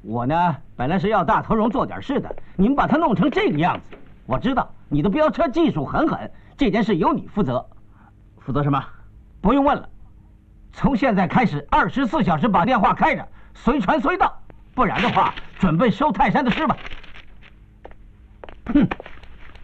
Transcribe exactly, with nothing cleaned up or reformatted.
我呢，本来是要大头荣做点事的，你们把他弄成这个样子。我知道你的飙车技术很狠，这件事由你负责。 负责什么？ 不用问了，从现在开始，二十四小时把电话开着，随传随到，不然的话，准备收泰山的尸吧。哼。